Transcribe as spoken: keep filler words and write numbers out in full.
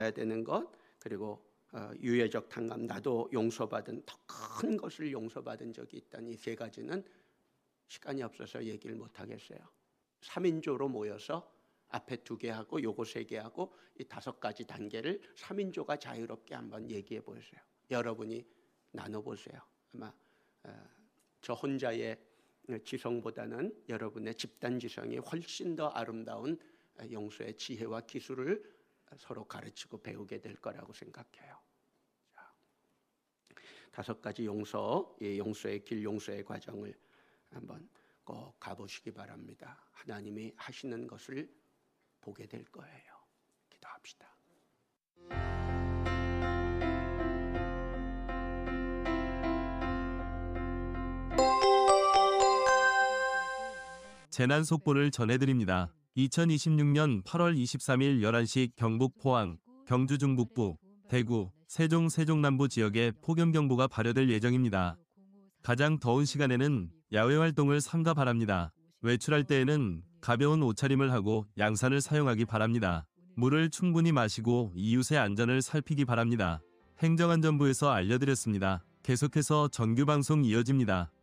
해야 되는 것, 그리고 어, 유해적 탕감, 나도 용서받은 더 큰 것을 용서받은 적이 있다는 이 세 가지는 시간이 없어서 얘기를 못 하겠어요. 삼인조로 모여서 앞에 두 개 하고 요거 세 개 하고 이 다섯 가지 단계를 삼인조가 자유롭게 한번 얘기해 보세요. 여러분이 나눠보세요. 아마 어, 저 혼자의 지성보다는 여러분의 집단 지성이 훨씬 더 아름다운 용서의 지혜와 기술을 서로 가르치고 배우게 될 거라고 생각해요. 자, 다섯 가지 용서, 이 용서의 길, 용서의 과정을 한번 꼭 가보시기 바랍니다. 하나님이 하시는 것을 보게 될 거예요. 기도합시다. 재난 속보를 전해드립니다. 이천이십육년 팔월 이십삼일 열한 시 경북 포항, 경주 중북부, 대구, 세종, 세종남부 지역에 폭염경보가 발효될 예정입니다. 가장 더운 시간에는 야외 활동을 삼가 바랍니다. 외출할 때에는 가벼운 옷차림을 하고 양산을 사용하기 바랍니다. 물을 충분히 마시고 이웃의 안전을 살피기 바랍니다. 행정안전부에서 알려드렸습니다. 계속해서 정규방송 이어집니다.